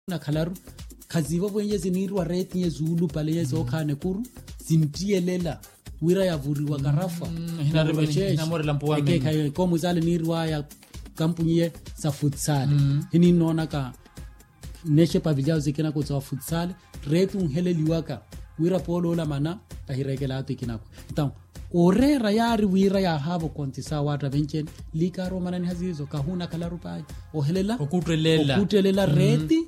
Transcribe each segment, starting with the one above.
na khalaru khaziva bwenye zinirwa rate nyezulu pale yezo khane kuru zintielela wira yavuriwa karafa hinamorela mpuwa mimi ko muzale nirwa ya kampuni za futsal hini nona ka neshe pavilao zikina ko za futsal rate unheleliwaka wira polo la mana tahirekela tikinako então orera yari wira ya habo kontisa wata benchen likaro manani hazizo kahuna kalaru pai ohelela okutelela rate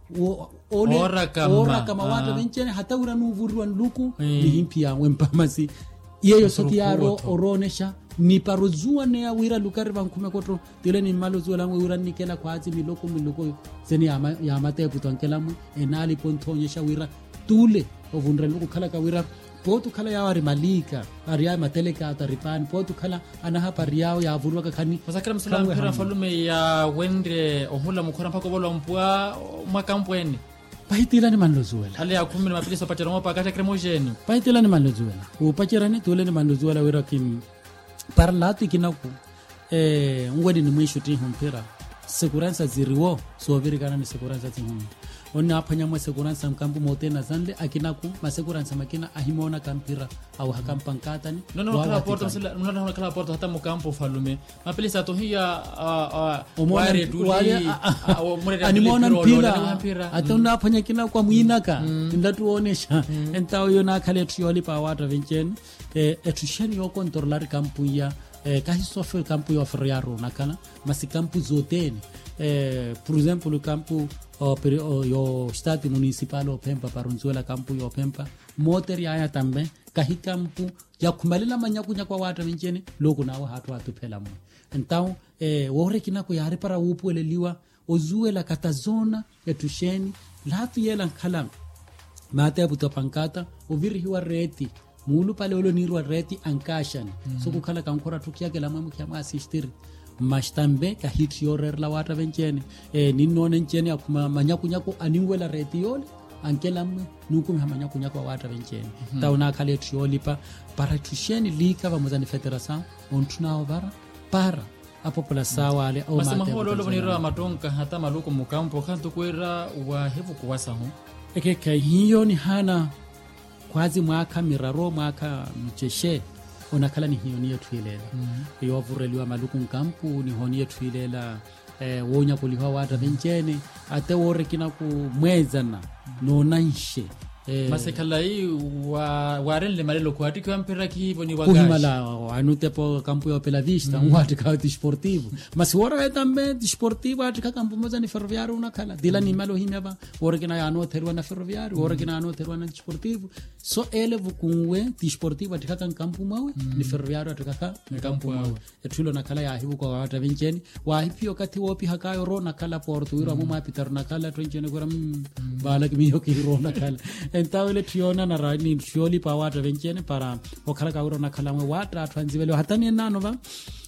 ora kama wata benchen hata uranu vurwa luku ni himpia wempamasi yeyo sotiaro oronesha ni parozua ne wira lukari bankume kotro tile ni malozua la wira nikela kwa azi miloko zeni ya mate putonkela mu enali pontonyesha wira tule ovundre luku kala ka wira potu kala ya wari malika aria mateleka ataripani potu kala anaha pariao ya vurwa kakani masakira msalamu mpira falume ya wendre ohula mukora mpako bolo mpua mwakampweni pahitila ni manlozuela hali ya 10 mapilisa pachara mopa kata kremojeni pahitila ni manlozuela upachara ni tule ni manlozuela wira kim parlatu kinaku ngwedi ni mwisho ti mpira segurança ziriwo so virikana ni segurança tinhu onna aphanya mwa segurança mkampu motena zanle akinaku ma segurança makina ahimona kampira au hakampankata ni kala porta msala kala porta hata mkampu falume mapilisa to hiya ware duli animona mpira atona aphanya kina kwa muinaka ndatuonesha entao yona khale trioli pa wata venchen etusheni yo controller kampu ya kahisofe kampu ya friaro nakana masikampu zoteni por exemplo o campo yo estado municipal o Pemba parunzuela campo yo Pemba motor ya tambe kahi campo ya kumalila manyakunya kwa watu wenjene loko nawo hatu phela mo então wore kinako yari para upweleliwa ozuela katazona etusheni latu yela khala mate abuto pankata ovirihiwa reti mulu pale olo nirwa reti ankashani so kukhala kankora tukia ke lamwe mukhyama assistir mashtambe ka hit yorer la wata benchene ninone nchene akuma manyakunyako aningwela reti yole ankelamwe nukum hamanyakunyako wata benchene tauna khale trioli pa para tusheni lika vamuzani federation ontunao bara para a população wale au mate maholo lo bonira matonka hata maluko mukampo kanto kwera wa hevu kuwasaho hiyo ni hana kwazi mwaka miraro mwaka mcheshe onakala ni hiyo niyo tuilela iyo vureliwa maluku nkampu ni honiye tuilela wonya kuliwa wata benchene ate wore kina ku mwezana nonanshe masekala hii warele malelo kwa atikiwa mpira kihivo ni wagashi kuhimala anutepo kampu ya Pela Vista watika desportivo mas wora wetambe desportivo atika kampu moza ni ferroviario unakala dila ni malo himeba wora kina ya anoterwa na ferroviario wora kina anoterwa na desportivo so ele vukunwe desportivo atika kampu mawe ni ferroviario atika kampu mawe etulo nakala ya hivu kwa wata vincheni wa hipio kati wopi hakayo ro nakala porto wira muma pitar nakala twenchene gora bala kimiyo kiro nakala então ele triona na rani trioli pa wata venchene para okhala ka uro na khalamwe wata twanzivelo hatani nano va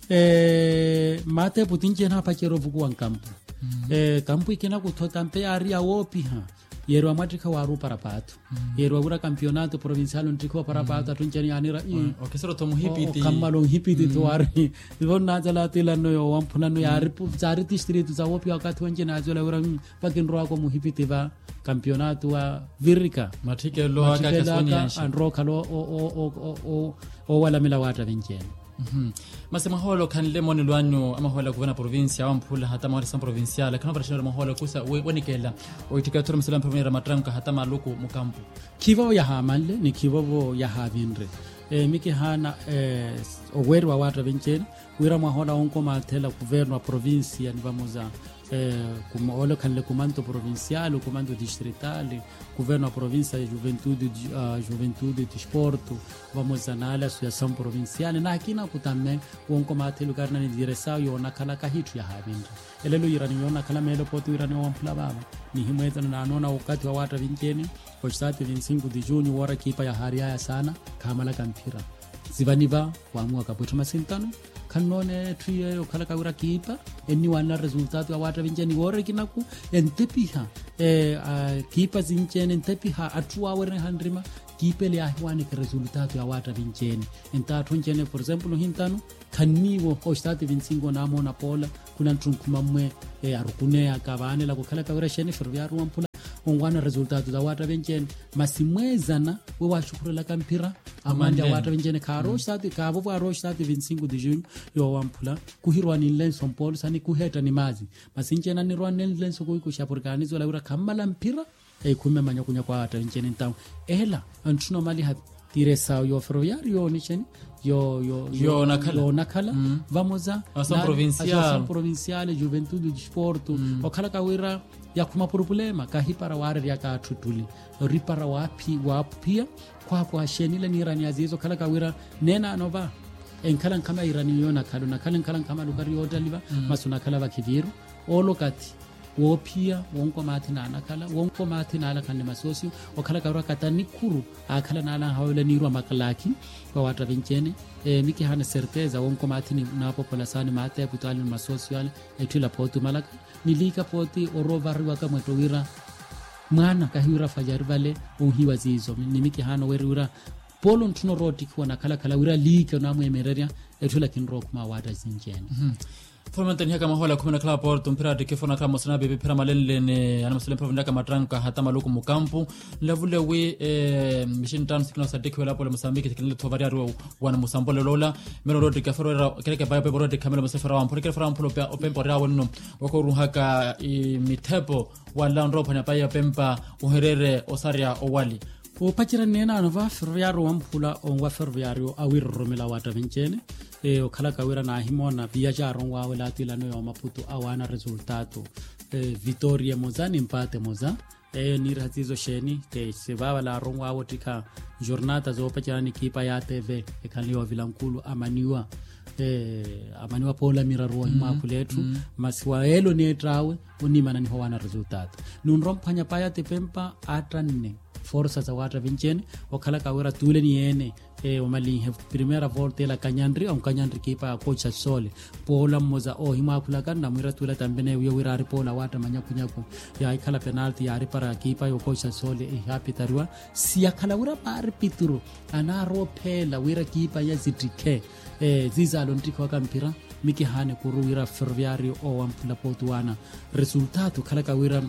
mate putinche na pachero vuku wa kampu kampu ikena kuthota mpe ari ya wopi ha yerwa matrika waru para pato yerwa ura campeonato provincial ntriko para pato tunchani anira okesero to muhipiti kamalo hipiti to ari ivona zala tilano yo wampuna no yari zari district za wopi wakati wanje na zola ura pakinro ko muhipiti va campeonato wa virika matrike lo aka kasoniansha andro kalo o wala mila wata venchene masema holo kan lemon lwanyo ama hola kuvana provincia au mpula hata mawari sam provincial kana barashara mahola kusa wenikela oitikatura msalam premier matranka hata maluku mukampu kivo ya hamalle ni kivo ya havindre miki hana owerwa wata venchene wira mahola onko matela governo provincia ni vamoza como olha kan le comando provincial o comando distrital governo província juventude de desporto vamos analisar a associação provincial na aqui na kutame o comate lugar na direção e na kala kahitu ya habinda ele lo irani yona kala melo poto irani wa mplaba ni himweza na anona wakati wa wata vincheni kwa 25 de junho wara kipa ya haria sana kama la kampira zivaniva waamua kapwetu masintano kanone tuye okhala kawira kipa eni wana resultado ya wata vincheni wore kinaku entepiha kipa zinchene entepiha atuwa werne handrima kipele ahwane ke resultado ya wata vincene enta tonjene por exemplo hintano kanniwo o stati vincingo na mona pola kuna trunkuma mwe arukune akavane la kukhala kawira shene ferroviario wampula ongwana resultado za wata vincene masimwezana we washukurela kampira amanda wata vincene karo stati kavo varo stati vincingo de junho yo wampula kuhirwa ni lenso polo sani kuheta ni mazi masinchena ni rwa ni lenso kushapurganizo la ura kamala mpira kume manyakunya kwa wata vincene ntawo ela antuno mali tiresa yo ferroviario ni cheni yo nakala vamos a Associação Provincial Juventude de Desporto okhala kawira ya kuma problema kahipara ware ya ka tutuli ripara wapia kwa shenile ni rani azizo khala kawira nena nova enkalan kama irani yo nakala kalan kama lugari yodaliva masuna kala vakiviru olokati wopia wonko matina nakala wonko matina ala kanne masosio okhala kawira katani kuru akhala nala hawla nirwa makalaki kwa wata vincene miki hana certeza wonko matini na população mate putali masosio etula potu malaka nilika poti orovari waka mwetowira mwana kahira fajari vale uhiwa zizo nimiki hana werura polo ntuno roti kwa nakala wira lika na mwemereria etula kinro kuma wata zinjene Formantani haka mahola kumena kala porto mpira de kefona kama sana bebe pira malele ana muslim provenda kama tranka hata maluku mukampu lavule we mission tan sikno sadiki wala pole Mozambique tikile tovaria ro wana musambole lola meno rodi kafero keleke bayo pe rodi kamera musafara wa mpore kefara mpulo pe opempo rawo no wako ruhaka mitepo wala ndopa na paya pempa uherere osaria owali upachira nena anova ferroviario wampula ongwa ferroviario awir romela wata vincene okhala kawira na himona viajar ongwa wala tilano yo Maputo awana resultado Vitória Mozani empate Moza ni ratizo sheni te sebaba la rongwa wotika jornada zo pachira ni kipa ya TV ekaliwa Vilankulu amaniwa pola miraro makuletu masiwaelo ni trawe unimana ni howana resultado nunrompanya paya tepempa atranne força za wata vincene okhala kawira tule ni ene omali primera volta la kanyandri kipa kocha sole pola moza hima kulakanda mwira tula tambene wira pola wata manyakunyaku ya ikala penalty ya para kipa yo kocha sole happy tarwa si akala wira par pituru anaro pela wira kipa ya zitike zizalo ntiko kampira miki hane kuruwira ferroviario wampula potuana resultado khala kawira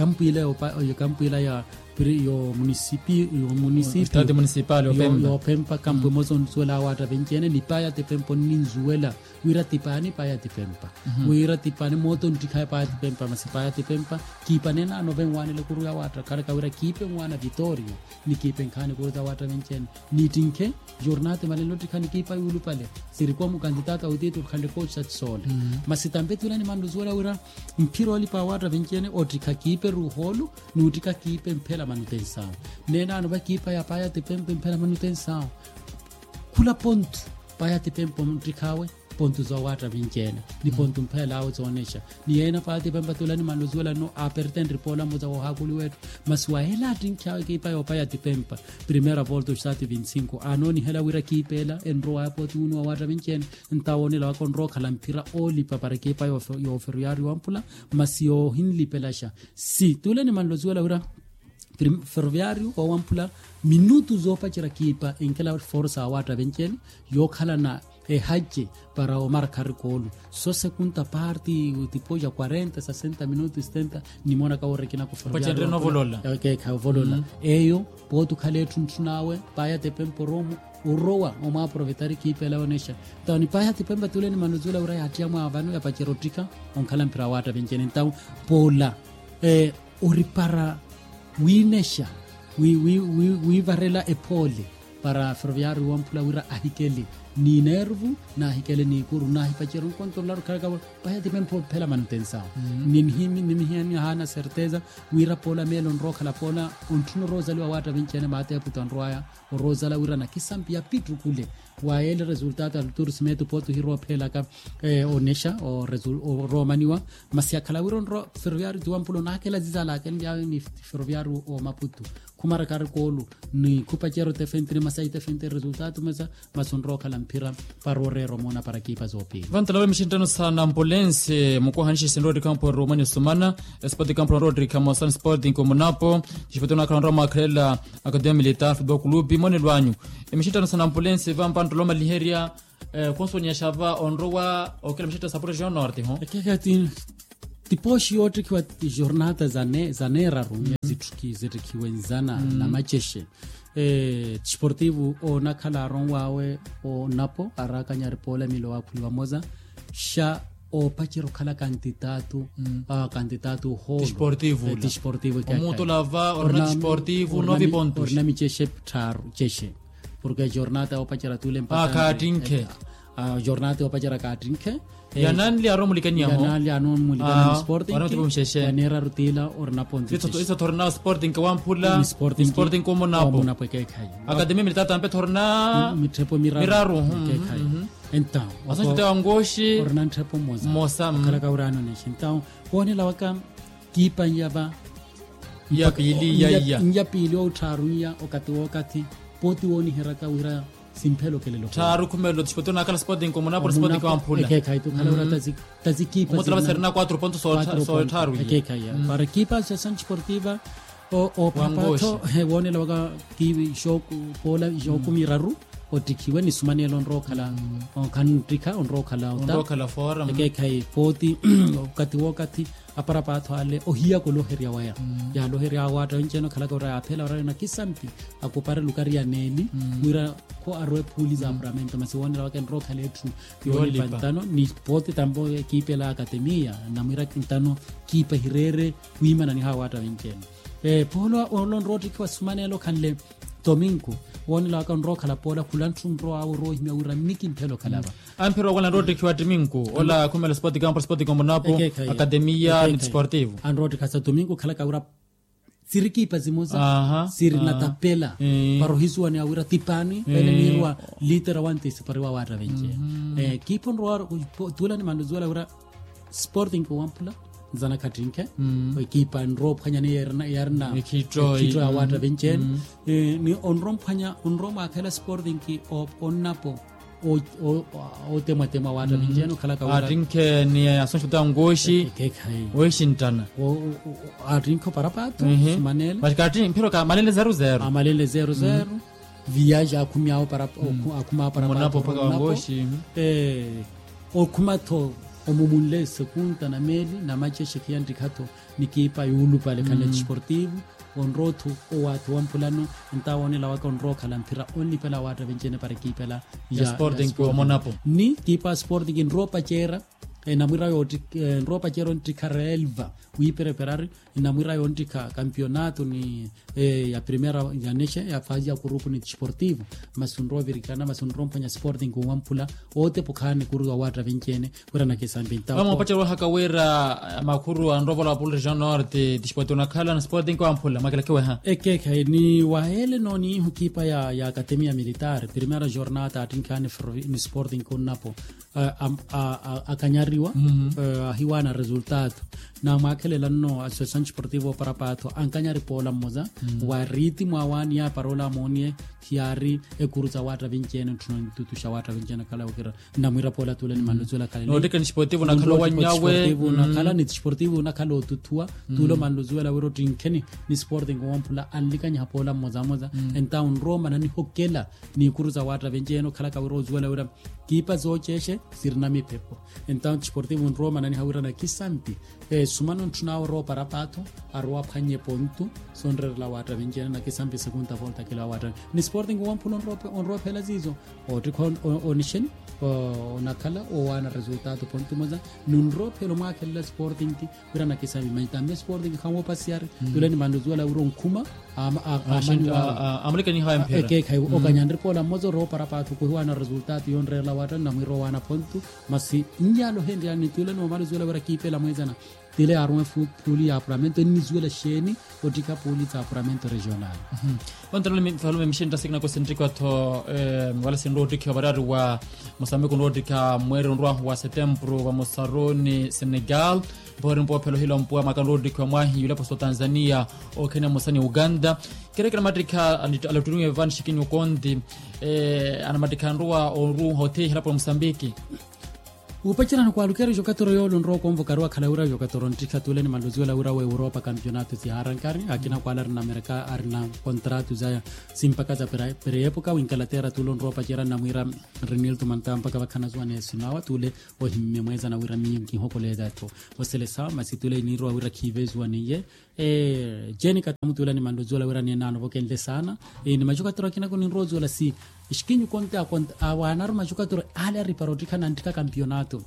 kampu ile ya yo municipio estado municipal yo pempa campo mozo nzuela wata vincene ni paya te pempo ninzuela wira tipani paya te pempa wira tipani moto ntikai paya te pempa masipaya te pempa kipanena no venwane le kuruya wata kala wira kipe mwana Vitória ni kipe nkane kuruya wata vincene ni tinke jornate malelo tikani kipa yulu pale sirikuwa mukandidata udito khande coach at sole masitambe tulani manduzuela wira mpiro lipa wata vincene otika kipe ruholu nutika kipe mpela manutenção nena no kipa ya paya te pempe mpela manutenção kula ponto paya te pempe mtrikawe ponto za wata vincene ni ponto mpela au zonesha ni ena paya te pempe tulani manuzuela no aperten ripola moza wa hakuli wetu maswahela tinkawe kipa ya paya te pempe primera volta stati 25 anoni hela wira kipela enro apo tuno wata vincene ntawoni la konro kalampira oli papara kipa yo ferroviario wampula masio hinli pelasha si tulani manuzuela wira ferroviario wampula minutos zopa chira kipa enkela força wata vincene yo khala na haje para Omar Caricolo so segunda parte tipo ya 40 60 minutos 70 ni mona ka orekina ku ferroviario no volola ka volola eyo potu khale tuntunawe paya te pemporomo urowa oma aproveitar kipa la onesha tani paya te pemba tule ni manuzula ura hatia mwa avanu ya pacherotika onkala mpira wata vincene ntau pola oripara winesha wi varela epole para ferroviario wampula wira ahikeli ni nervu na ahikeli ni kuru na hipacheru controlar kaka paya de tempo pela manutenção ni hana certeza wira pola melon roka la pola untuno rozali wa wata vincene mate putan roya rozala wira na kisampi ya pitru kule wa ele resultado al tour smeto poto hiro pela ka onesha o romaniwa masia kala wira ro ferroviario wampula na kala zizala ken ya ni ferroviario o Maputo kumara Caricolo ni kupachero te fentri masai te fentri resultado masa mason roka la mpira parorero mona para kipa zopi vantala wa mishintano sana ambulance mko hanishi sendori campo Romania Sumana Sport campo Rodri Camosan Sporting Comunapo chifotona kan Roma Krela Academy Militar Football Club mone lwanyu mishintano sana ambulance vampanto Loma Liheria konsonya shava onrowa okela mishita saporo region norte ho kekati tiposhi yote kwa jornada zanera runya zitukiwenzana na macheshe sportivo o nakala ronwawe o napo araka nyaripola milo wapuliwa moza sha o pachiro kala kandidatu ho sportivo moto lava orna sportivo 9 pontos orna micheshe cheshe porque jornada o pachira tule empata katinke jornada o pachira katinke yananli aromulikania ho yananli aromulikania Sporting yanera rutila orna ponti isso torna Sporting kawampula Sporting como napo Academia Militar tampe torna mitrepo miraru então asanjo te angoshi orna trepo moza kala kaurano ne então pone lawaka kipa yaba ya pili o tarunya wakati poti woni heraka wira simpelo kelelo taru kumelo tshipotona kala Sporting como na Sporting kawampula kaitu kala ura tazikipa motra serna 4 pontos so taru para kipa session sportiva o papato woni lawaka kiwi shoku pola shoku miraru otikiwe ni sumani lonro kala kantrika onro kala forum kai poti wakati apara patho ale ohia ko loheria waya ya loheria wata ncheno kala ko ra phela ra na kisampi akopare lukaria neni mura ko arwe puli za bramento masiwoni la ken ro kala etu yoni pantano ni poti tambo kipela akademia na mira kintano kipa hirere kuimana ni hawa wata ncheno polo olon roti kwa sumani lo kanle domingo woni la kan roka la pola kulantrum ro awro himya ura miki mpelo kalaba ampero wala rodi kwa domingo ola kumela Sporting como napo Academia Sportivo an rodi kasa domingo kala ka ura siriki pazimoza siri na tapela parohisu wani awira tipani ele mirwa litera wanti separiwa wata venche kipon ro tula ni manduzola ura Sporting ko wampula zana katinke ekipa nrop kanya ni yarna kitro awata venchen ni onrom kanya onrom akela Sporting ki onnapo o tema wata venchen kala ka atinke ni asoshuta ngoshi Washington atinko parapato manel bakati mpiro ka malele 0-0 malele 0-0 viaja akumiao para akuma para monapo paka ngoshi okumato omumule sekunta na meli na macheshe kiandikato nikipa yulu pale kale sportivo onrotu o watu wampulano ntawone la waka onro kala mpira only pela wata venchene para kipela ya Sporting ko monapo ni kipa Sporting in ropa chera na mwira yoti ropa chero ntikarelva uipere perari na mwira yoti campionato ni ya primera ya neshe ya fase ya grupo ni sportivo masunro virikana masunro mpanya Sporting ko wampula ote pokane kuruwa wata venchene kura na kesambinta kama pachero hakawera makuru androvola pul region norte dispotona kala na Sporting ko wampula makala kewe ha ekeke ni wahele no ni hukipa ya Academia Militar primera jornada atinkane ni Sporting ko napo akanyariwa hiwana resultado na makele lanno Associazione Sportivo Parapato ankanyari pola moza wa ritmo awani ya parola monie hiari ekuruza wata vincene tutusha wata vincene kala ukira ndamwira pola tule ni manduzola kale no deka ni sportivo na kala wanyawe na kala ni sportivo na kala tutua tulo manduzola wero tinkeni ni Sporting wampula anlikanya pola moza entaun Roma na ni hokela ni kuruza wata vincene kala ka wero zola wera kipa zocheshe sirnami pepo entaun Sportivo Roma na ni hawira na kisampi sumano tunao ro parapato arwa phanye pontu sonra la wata vincene na kisampi segunda volta kila wata ni Sporting wampula onro phela zizo otikon onishen nakala wana resultado pontu moza nunro phelo makela Sporting ki kurana kisambi maitambe Sporting kamo pasiar tuleni manduzola uron kuma Amerika ni haya mpira kai okanyandri pola mozo ro parapato ko wana resultado yonre la wata na mwiro wana pontu masi nyalo hendi ani tuleni manduzola wara kipela mwezana tile arwe puli apuramento ni zuela sheni otika puli za apuramento regional Wantalo mfalume mishinda signa ko sendriko to wala sindoti kwa barari wa Mozambique ndoti ka mweri ndwa wa September wa Mosaroni Senegal bori mpo pelo hilo mpo makandodi kwa mwahi yule posto Tanzania o Kenya Mosani Uganda kile matrika alitunuye Evan Shikinyo Kondi ana matrika ndwa oru hotel hapo Mozambique upachana kwa lukero jokatoro yolo ndro konvokarwa kalaura jokatoro ntika tuleni mandoziwa ura wa Europa campeonato si harankari akina kwa na America arna contrato za simpaka za per epoca o Inglaterra tulo ndro pachera na mwira Renil tumanta mpaka bakana zwa nesinawa tule o himme mweza na wira mingi hokoleza to oselesa masitule ni ro wira kivezwa niye jeni katamutula ni mandoziwa ura ni nano bokende sana ni majokatoro kina ko ni rozo la si Iskinyu konte awanar majukatoro ala riparotika nantika campeonato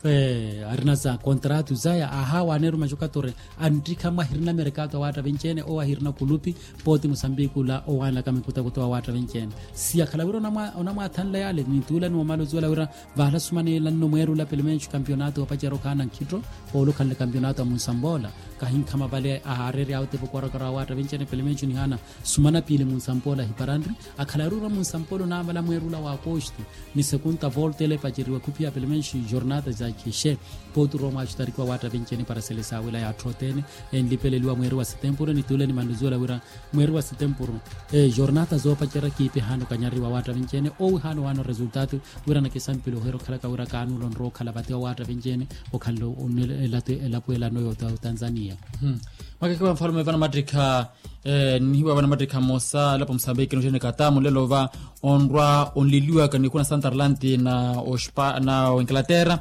arina za contrato zaya aha waneru majukatoro antika mahirna mercato wata vencene o ahirna kulupi poti Mozambique la o wana kamikuta kutoa wata vencene sia kalawiro na ma tanla yale ni tula no malo zola wira vala sumane la no mweru la pelemenchu campeonato wapachero kana kitro o lo kan le campeonato Musambola kahin kama bale aharere aute bokora kara wata vencene pelemenchu ni hana sumana pile Musambola hiparandri akalarura Musambola na bala mwerula wa costo ni segunda volta ele pachiriwa kupia pelemenchu jornada za kishe potu Roma chutarikwa wata vencene para selesa wila ya trotene endipeleliwa mweru wa September ni tule ni manduzola wira mweru wa September jornada zo pachera kipe hano kanyariwa wata vencene o hano wano resultatu wira na kesampilo hero kala ka wira kanu lonro kala batia wata vencene o kallo elapuela no yota Tanzania Makeke mfalme vana matrika niwa vana matrika Mosa lapo Mozambique no katamu lelo va onrwa onliliwa kanikuna Santarlanti na na Inglaterra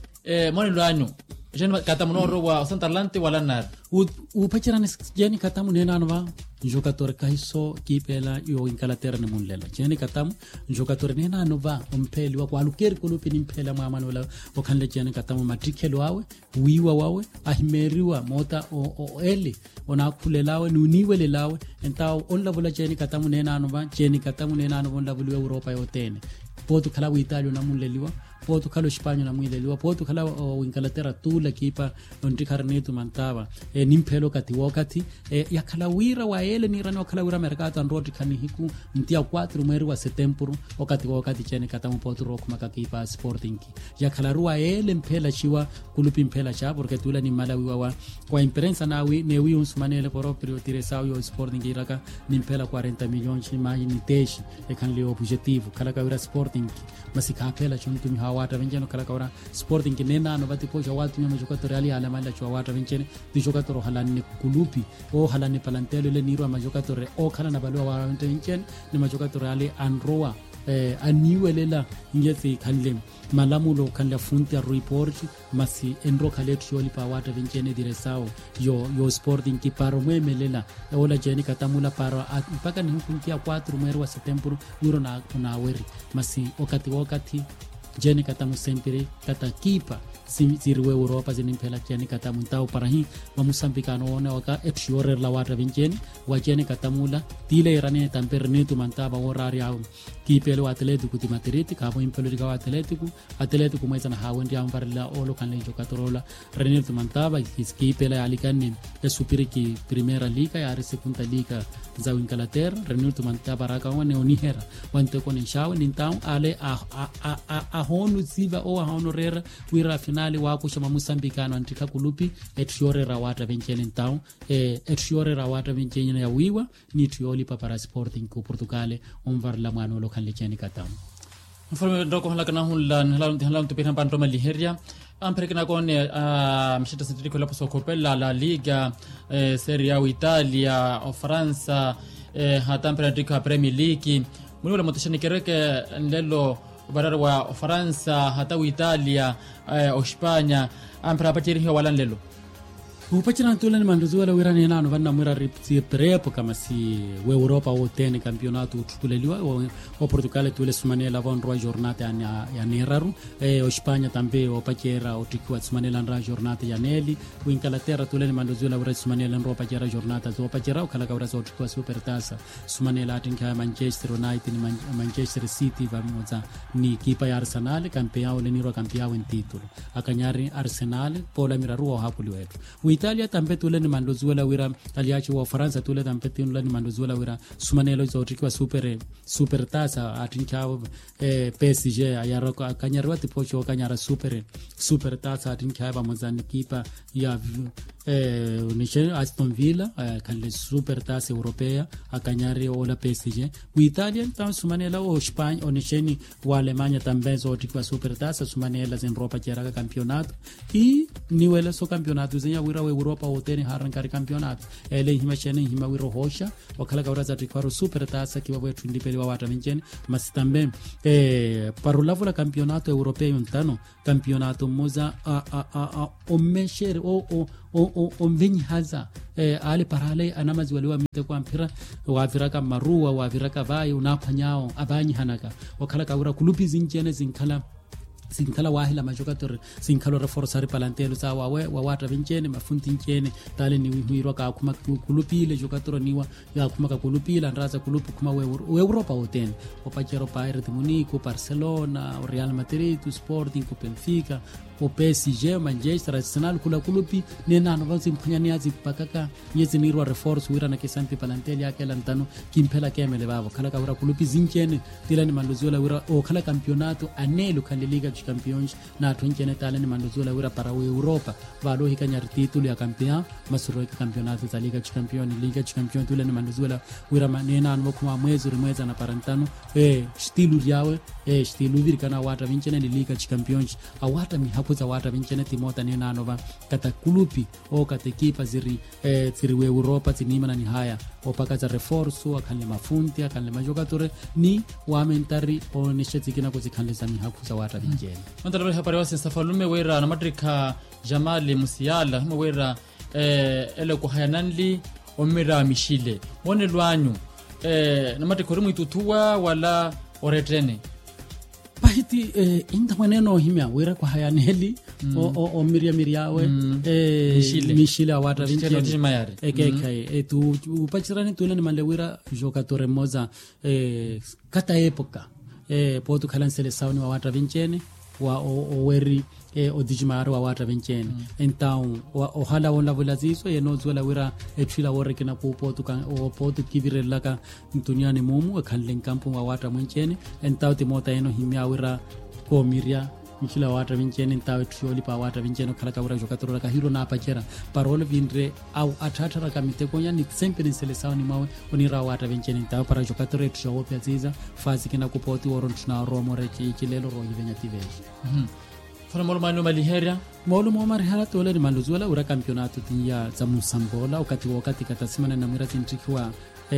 mwani lwanyo jeni katamu no wa Santarlanti wala nar upachira ni jeni katamu nena nova jokator kaiso kipela yo Inglaterra ne munlela jeni katamu jokator nena nova ompeli wa kwalukeri kulupi ni mpela mama wala okanle jeni katamu matrikelo wawe wiwa wawe ahimeriwa mota o eli ona kulelawe nuniwe lelawe entao onla bula jeni katamu nena nova jeni katamu nena nova onla bula Europa yotene potu kala wa Italia na munleliwa potu kala Spanya na munleliwa potu kala Inglaterra tula kipa ondikarnetu mantava nimpelo kati wakati ya kala wira wa ele ni rano kala wira mercato androti kanihiku mtia 4 mwezi wa September wakati chene katamu potu rock makakipa Sporting ya kala ruwa ele mpela chiwa kulupi mpela cha porque tula ni Malawi wa kwa imprensa na wi ne wi usmanele proprio tiresao yo Sporting iraka ni mpela 40 milioni chima ni teshi kan le objetivo kala ka wira Sporting masika pela chontu mi hawata venjeno kala ka wira Sporting nena no bati poja watu mi majokato reali ala mala chwa wata venjene di jokato halani kulupi o halani palantelo le niro majokato re o kala na balwa wa venjene ni majokato reali anroa aniwelela ngezi kanlem malamulo kanla funti report masi enro kaletu yoli pa wata venjene diresao yo Sporting ki paro mwemelela ola jeni katamula paro mpaka ni hukuntia 4 mwezi wa September wiro na kunaweri masi wakati jeni katamu sempiri kata kipa ziriwe Europa zinimpela jeni katamu ntao parahi wa Mozambique one waka etsiore la wata venjene wa jeni katamula tile irane tampernetu mantaba orari au kipelo Atletico di Madrid kabo impelo di Atletico mweza na hawendi ambarla olo kanle jokatorola Reneto mantaba kipela alikane supiriki Primera Liga ya Segunda Liga za Inglaterra Reneto mantaba raka wane onihera wante kone shawe nintao ale a honu ziva o honorera wira finali wako chama Mozambique antika kulupi etsiore rawata venjene ntao etsiore rawata venjene ya wiwa ni trioli para Sporting ko Portugal onvarla manolo kan lecheni katam mfalme ndoko halakana hulan tupira panto maliheria amperekena kone mshita sentiko lapo sokopella la Liga Serie A Italia o Franza hata amperekena Premier League mwala moteshani kereke ndelo barara wa Franza hata Italia o Spanya ampera patiri wala ndelo upachina tulani manduzu wala wira nena no vanna mwira ripsi prepo kama si we Europa o tene campionato tukuleliwa o Portugal tule sumanela von roi giornate ya neraru o Spagna tambe o pachera o tikwa sumanela ndra giornate ya neli o Inglaterra tulani manduzu wala wira sumanela ndro pachera giornata zo pachera o kala kawra zo tikwa supertasa sumanela atinka Manchester United ni Manchester City vamoza ni kipa ya Arsenal campeão leniro campeão en titulo akanyari Arsenal pola miraru o hapuli wetu Italia tambe tule ni mandozu wala wira aliachi wa Faransa tule tambe tule ni mandozu wala wira sumanelo zo tikwa super tasa atinka PSG ayaroko akanyarwa tipocho akanyara super tasa atinka ba mozani kipa ya nishe Aston Villa kanle super tasa europea akanyari ola PSG Italia tam sumanela o Spain o nisheni wa Alemania tambe zo tikwa super tasa sumanela zen Europa kera campeonato e niwela so campeonato zenya wira we Europa o tene harankari campeonato ele hima chene hima wiro hosha wakala kauraza tikwaro super tasa kiwa wetu ndipeli wa wata minjeni masitambe parulavu la campeonato europeo yontano campeonato moza o meshere o mvenyi haza ale parale anamazi waliwa mite kwa mpira waviraka marua waviraka vai unapanyao abanyi hanaka wakala kaura kulupi zinjene zinkala wahila majokator zinkalo reforzar palantelo za wawata vinchene mafunti nchene tale ni wihiro ka kuma kulupile jokator niwa ya kuma ka kulupila ndaza kulupu kuma we Europa hoten opachero Bayern de Munich, Barcelona, Real Madrid, Sporting, Benfica, o PSG, Manchester, Arsenal kula kulupi nena no vansi mphanyani azi pakaka yezi nirwa reforce wira na kesampi palanteli yake lantano kimpela kemele babo kala ka wira kulupi zinchene tilani mandozola wira o kala campeonato anelo kandeliga champions na tunchene talani mandozola wira para Europa valo hikanyar titulo ya campeão masuro ya campeonato za liga champion tulani mandozola wira nena no kuma mwezi na parantano stilu yawe stilu virkana wata vinchene liga champions awata mi hapuza wata vinchene timota nena nova kata kulupi o kata ekipa ziri we Europa tinima na ni haya opaka za reforzo akanle mafunti akanle majogatore ni wamentari o nishetikina kuzikanle za mi hapuza wata vinchene mandalo hapare wase safalume wera na Madrika Jamali Musiala himo wera ele ko hayananli omira mishile wone lwanyu na matekori muitutua wala oretrene pahiti inda maneno himya wira kwa hayaneli o miriawe mishile awata vinchene ekekai tu upachirani tulani male wira jokatore moza kata epoka potu kalan seleção wa wata vinchene wa weri odijimaro wa wata vinchene então o hala wala vulaziso yenozwela wira etfila worekena ku potu kivirelaka ntuniani mumu akhanlen kampu wa wata vinchene então timota eno himya wira ko miria mikila wata vinchene ntawe trioli pa wata vinchene khala ka wira jokatora ka hiro na apachera parole vindre au athatara ka mitekonya ni sempre ni seleção ni mawe onira wata vinchene ntawe para jokatora trio piaziza fazi kina ku poti worontuna romo rechi kilelo ro yivenya tiveji fana molo maliheria molo marhala tole ni manduzuela ura campeonato tinya za Musambola wakati katasimana na mwira tintrikiwa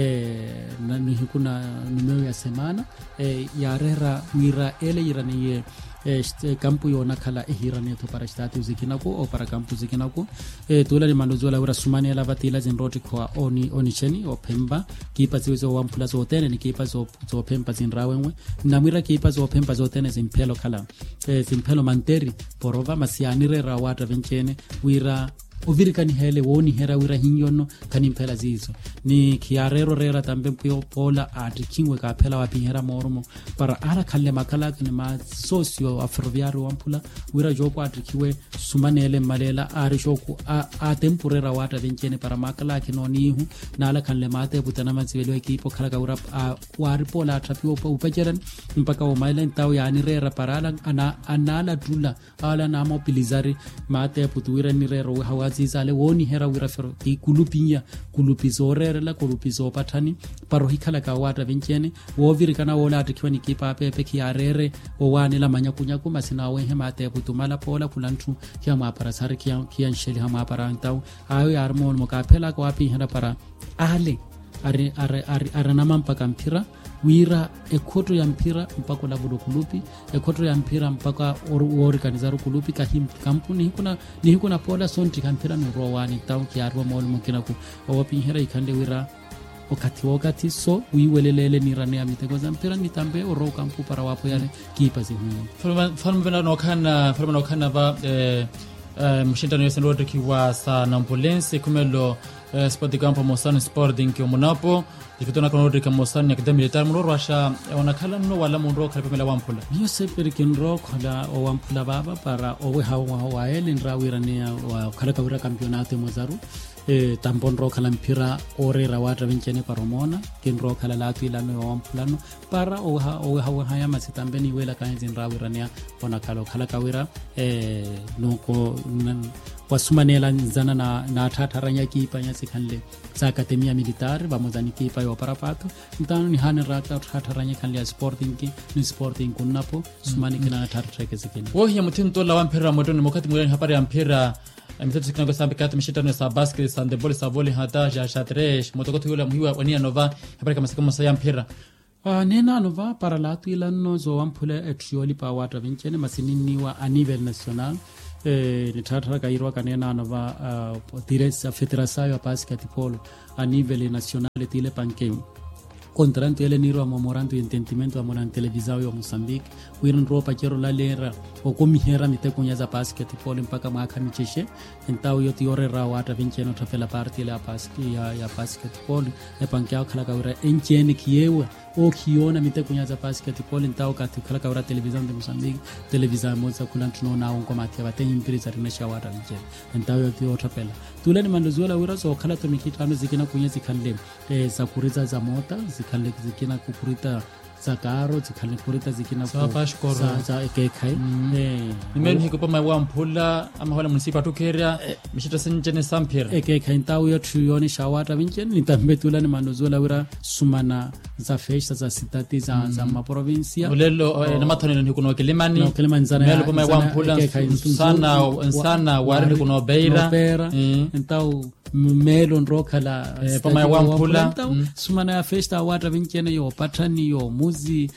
na nihikuna numeo ya semana ya rera wira ele iraniye kampu yona kala ehirane to para stati uzikinako o para kampu zikinako tole ni manduzuela ura sumani ala vatila zinroti kwa onicheni o Pemba kipa zizo wa mpula zotene ni kipa zo Pemba zinrawenwe na mwira kipa zo Pemba zotene zimpelo kala zimpelo manteri porova masianire rawata vinchene wira ovirikani hele woni hera wira hinyono kanimpela zizo ni kiarero rera tambe pola atikingwe ka phela wa pihera moromo para ara khalle makala kne ma socio afroviario wampula wira joko atikiwe sumanele malela ari shoku a temporera wata vinchene para makala kinonihu nala khalle mate butana matsivelo ekipo khala ka ura wari pola atrapiwo upacheran mpaka o mailen taw yani rera parala anala dula ala na mobilizari mate putuira ni rero hawa zizale woni hera wira fero ki kulupizo rerela kulupizo patani paro hikala ka wata vinchene wo virikana wola atikiwa ni kipa pepe ki arere o wani la manyakunya kuma sina we hema te putumala pola kulantu kya mapara sar kya nsheli hama para ntau ayo armon mo ka phela ko api hera para ale are namampa kampira wira ekoto ya mpira mpaka labudo kulupi ekoto ya mpira mpaka ori kanizaru kulupi kahim kampuni hikuna pola sonti kampira no rowani taw kiarwa mol mukina ku owapi hera ikande wira wakati so wiwelelele nirane amitego za mpira nitambe oro kampu para wapo yale kipa zihuni falme no kana ba mshindano ya Sandro kiwa sa Nampolense kumelo sport campo Mosano Sporting ki Monapo dikitona kono Rodrigo Mosano ya militar muno rasha onakhala no wala mundo khalipemela wampula yo seperi kinro khala o wampula baba para owe hawa ele ndrawirania wa khala kawira campeonato mozaru tampon ro khala mpira ore rawata vincene paromona kinro khala latu ilano wampulano para o hawa haya masitambeni wela kanzi ndrawirania onakhala khala kawira noko wasumanela nzana na thatharanya kipa nya sikhanle sa academia militar bamozani kipa yo parapato ntano ni hane rata thatharanya khanle sporting ki ni sporting kunnapo sumani kina thatharake zikina wo ya mutinto la wampira modoni mokati mwani hapari ya mpira mtatu sikina kwa sababu kati mshitano sa basket sa ndebole sa volley hata ja shatresh motokoti yule mhiwa wania nova hapari kama sikama sa mpira nena nova para latu ilano zo wampule etrioli pa wata vincene masinini wa a nivel national ni thathara kairwa kanena nova diresa federação ya basketball a nivel nacional tile panke contrato ele niro memorando de entendimento amona televisão yo Moçambique wirin ropa kero la lera o komihera mitekonya za basketball mpaka mwaka micheshe entao yo tiore rawata vinceno tafela parti la ya basketball e pankia khala kaura enchene kiyewa o kiona mitekonya za basketball entao kati khala kaura televisão de Moçambique televisão moza kulantno na onko matia bate impresa rinesha wata vincene entao yo tiore tafela tuleni mandozola wira so khala to mikitano zikina kunyezi khalle zakuriza za mota zikhalle zikina kupurita zakaro zikhalle kupurita zikina za ekekai nimeni hiko pama wampula ama wala munisipa tukeria mishita senjene sampira ekekai ntao yo triyoni shawata vincene nitambetula ni mandozola wira sumana za festa za sitati za maprovincia ulelo na mathano ni kuno kelemani zana melo pama wampula sana wari kuno beira ntao melo ndrokhala pama wampula sumana ya festa wata vincene yo patani yo muzi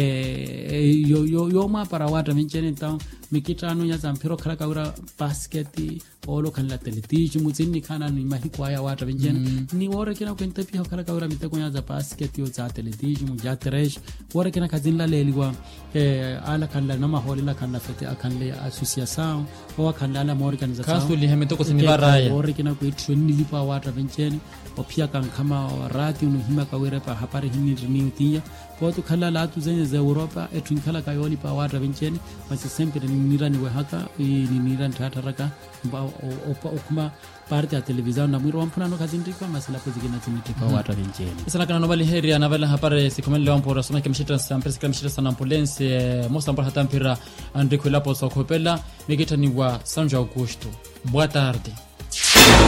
yo ma para wata vincene ntao mikitano ya zampiro khala kaura basket olo khala teletishi muzini kana ni mahikwa ya wata vincene ni wore kina kwentapi khala kaura miteko ya za basket yo za teletishi mu jatresh wore kina kazinla leliwa ala khala na maholi la khala fete akanle association o khala la organization kasuli hemetoko sinibaraya wore kina ku training lipa wata vincene opia kan kama rati unhima kawere pa hapari hini riniutia potu khala latu zenye za Europa etun khala kayoli pa wata vincene basi sempre nirani we haka ni nirani thatharaka okuma parte ya televisão na mwiro wampuna no kazindika masala pozigina timitika wata vincene sana kana nobali heri anavala hapare sikomele wampora soma kemshita sampres kemshita sana Nampolense mosampa hata mpira andiko lapo sokopela mikita ni wa São Augusto. Boa tarde.